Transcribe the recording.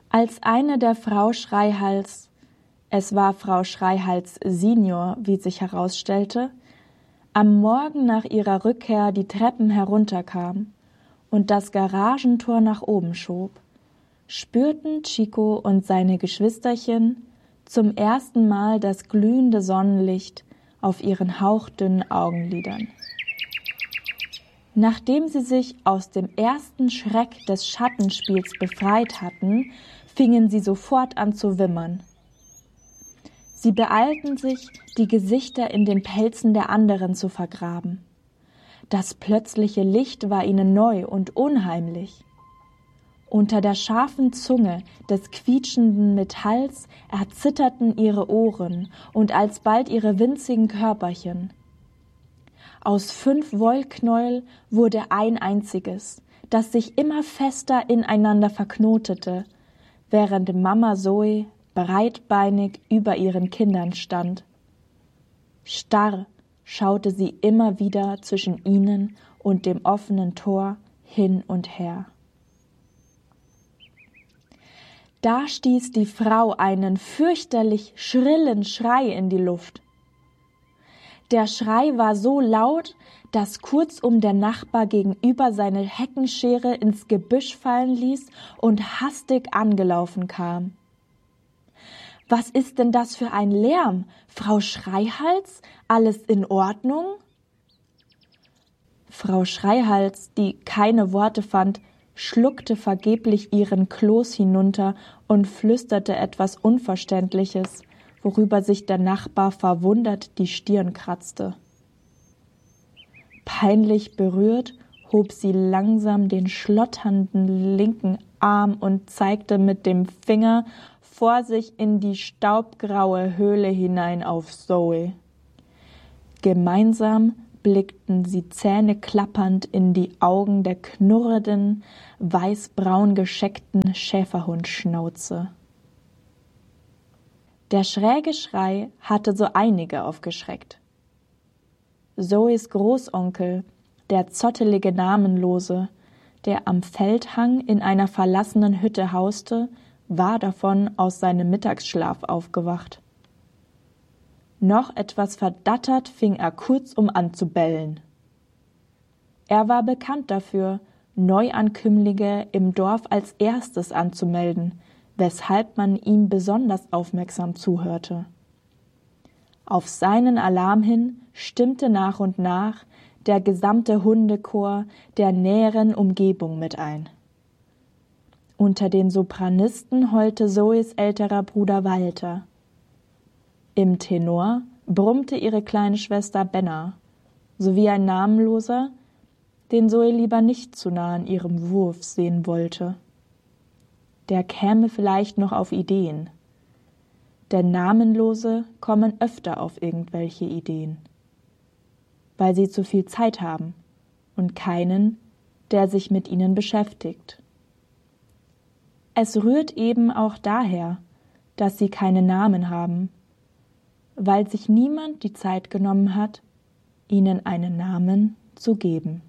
Als eine der Frau Schreihals, es war Frau Schreihals Senior, wie sich herausstellte, am Morgen nach ihrer Rückkehr die Treppen herunterkam und das Garagentor nach oben schob, spürten Chico und seine Geschwisterchen zum ersten Mal das glühende Sonnenlicht auf ihren hauchdünnen Augenlidern. Nachdem sie sich aus dem ersten Schreck des Schattenspiels befreit hatten, fingen sie sofort an zu wimmern. Sie beeilten sich, die Gesichter in den Pelzen der anderen zu vergraben. Das plötzliche Licht war ihnen neu und unheimlich. Unter der scharfen Zunge des quietschenden Metalls erzitterten ihre Ohren und alsbald ihre winzigen Körperchen. Aus 5 Wollknäuel wurde ein einziges, das sich immer fester ineinander verknotete, während Mama Zoe breitbeinig über ihren Kindern stand. Starr schaute sie immer wieder zwischen ihnen und dem offenen Tor hin und her. Da stieß die Frau einen fürchterlich schrillen Schrei in die Luft. Der Schrei war so laut, dass kurzum der Nachbar gegenüber seine Heckenschere ins Gebüsch fallen ließ und hastig angelaufen kam. »Was ist denn das für ein Lärm? Frau Schreihals? Alles in Ordnung?« Frau Schreihals, die keine Worte fand, schluckte vergeblich ihren Kloß hinunter und flüsterte etwas Unverständliches, worüber sich der Nachbar verwundert die Stirn kratzte. Peinlich berührt hob sie langsam den schlotternden linken Arm und zeigte mit dem Finger vor sich in die staubgraue Höhle hinein auf Zoe. Gemeinsam blickten sie zähneklappernd in die Augen der knurrenden, weißbraun gescheckten Schäferhundschnauze. Der schräge Schrei hatte so einige aufgeschreckt. Zoes Großonkel, der zottelige Namenlose, der am Feldhang in einer verlassenen Hütte hauste, war davon aus seinem Mittagsschlaf aufgewacht. Noch etwas verdattert fing er kurzum an zu bellen. Er war bekannt dafür, Neuankömmlinge im Dorf als erstes anzumelden, weshalb man ihm besonders aufmerksam zuhörte. Auf seinen Alarm hin stimmte nach und nach der gesamte Hundechor der näheren Umgebung mit ein. Unter den Sopranisten heulte Zoes älterer Bruder Walter. Im Tenor brummte ihre kleine Schwester Benna, sowie ein Namenloser, den Zoe lieber nicht zu nah an ihrem Wurf sehen wollte. Der käme vielleicht noch auf Ideen. Denn Namenlose kommen öfter auf irgendwelche Ideen, weil sie zu viel Zeit haben und keinen, der sich mit ihnen beschäftigt. Es rührt eben auch daher, dass sie keine Namen haben, weil sich niemand die Zeit genommen hat, ihnen einen Namen zu geben.